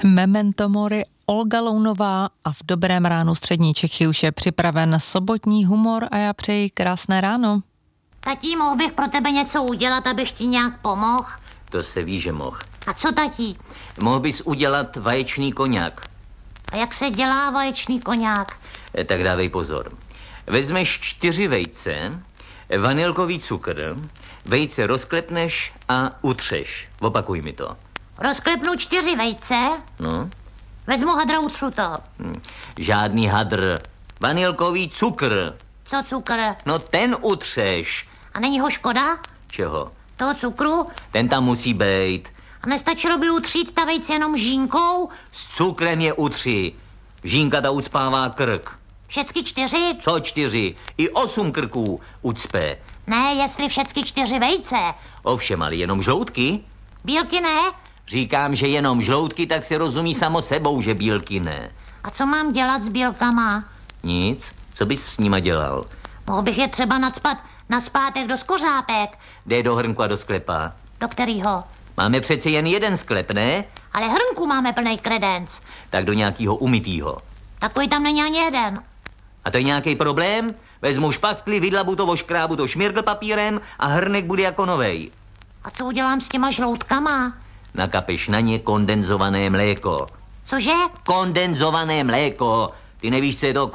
Memento mori, Olga Lounová a v Dobrém ránu střední Čechy už je připraven sobotní humor a já přeji krásné ráno. Tatí, mohl bych pro tebe něco udělat, abych ti nějak pomohl? To se ví, že mohl. A co, tatí? Mohl bys udělat vaječný koňák. A jak se dělá vaječný koňák? Tak dávej pozor. Vezmeš 4 vejce, vanilkový cukr, vejce rozklepneš a utřeš. Opakuj mi to. Rozklepnu 4 vejce, No? vezmu hadr a utřu to. Žádný hadr. Vanilkový cukr. Co cukr? No ten utřeš. A není ho škoda? Čeho? Toho cukru? Ten tam musí bejt. A nestačilo by utřít ta vejce jenom žínkou? S cukrem je utři. Žínka ta ucpává krk. Všecky 4? Co 4? I 8 krků ucpe. Ne, jestli všecky 4 vejce. Ovšem, ale jenom žloutky? Bílky ne? Říkám, že jenom žloutky, tak se rozumí samo sebou, že bílky ne. A co mám dělat s bílkama? Nic? Co bys s nima dělal? Mohl bych je třeba nacpat naspátek do skořápek. Jde do hrnku a do sklepa. Do kterýho? Máme přece jen jeden sklep, ne? Ale hrnku máme plnej kredenc. Tak do nějakého umytýho. Takový tam není ani jeden. A to je nějaký problém? Vezmu špachtli, vydlabu to, oškrábu to šmirgl papírem a hrnek bude jako novej. A co udělám s těma žloutkama? Nakapeš na ně kondenzované mléko. Cože? Kondenzované mléko. Ty nevíš, co je to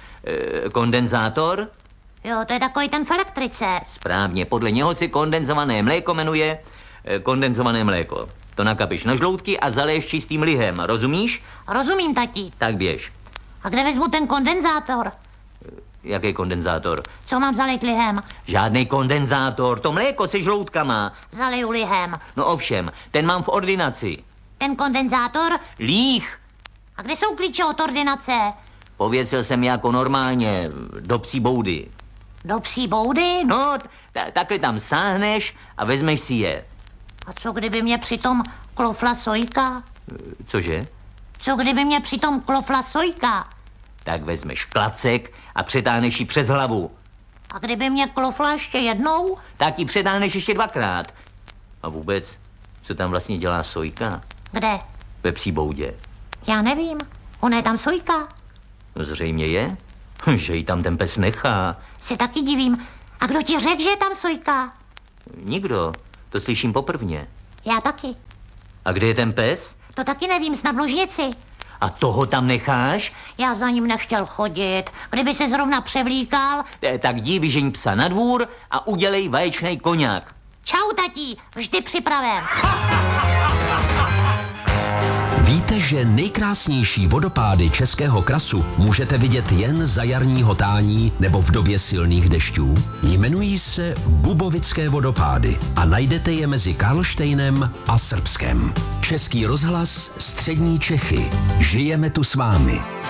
kondenzátor? Jo, to je takový ten v elektrice. Správně, podle něho se kondenzované mléko jmenuje kondenzované mléko. To nakapeš na žloutky a zaléješ čistým lihem, rozumíš? Rozumím, tatí. Tak běž. A kde vezmu ten kondenzátor? Jaký kondenzátor? Co mám zalejt lihem? Žádný kondenzátor, to mléko se žloutkama. Zaliju lihem. No ovšem, ten mám v ordinaci. Ten kondenzátor? Líh. A kde jsou klíče od ordinace? Pověsil jsem jako normálně do psí boudy. Do psí boudy? No, takhle tam sáhneš a vezmeš si je. A co kdyby mě přitom klofla sojka? Cože? Co kdyby mě přitom klofla sojka? Tak vezmeš klacek a přetáhneš ji přes hlavu. A kdyby mě klofla ještě jednou? Tak ji přetáhneš ještě 2krát. A vůbec, co tam vlastně dělá sojka? Kde? Ve psí boudě. Já nevím. Ona je tam sojka. No zřejmě je, že ji tam ten pes nechá. Se taky divím. A kdo ti řekl, že je tam sojka? Nikdo, to slyším poprvně. Já taky. A kde je ten pes? To taky nevím, snad v ložnici. A toho tam necháš? Já za ním nechtěl chodit. Kdyby se zrovna převlíkal... Tak jdi, vyžeň psa na dvůr a udělej vaječnej koňák. Čau, tatí, vždy připraven. Víte, že nejkrásnější vodopády Českého krasu můžete vidět jen za jarního tání nebo v době silných dešťů? Jmenují se Bubovické vodopády a najdete je mezi Karlštejnem a Srbskem. Český rozhlas, střední Čechy. Žijeme tu s vámi.